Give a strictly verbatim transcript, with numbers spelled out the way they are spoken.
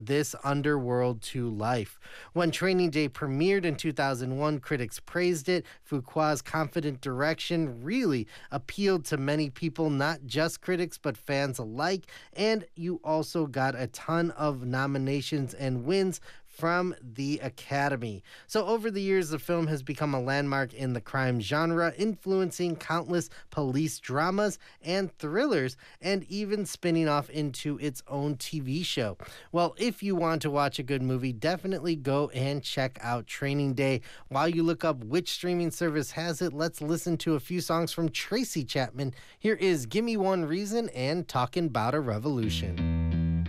this underworld to life. When Training Day premiered in two thousand one, critics praised it. Fuqua's confident direction really appealed to many people, not just critics, but fans alike. And you also got a ton of nominations and wins from the Academy. So over the years, the film has become a landmark in the crime genre, influencing countless police dramas and thrillers, and even spinning off into its own T V show. Well, if you want to watch a good movie, definitely go and check out Training Day. While you look up which streaming service has it, let's listen to a few songs from Tracy Chapman. Here is Gimme One Reason and Talking About a Revolution.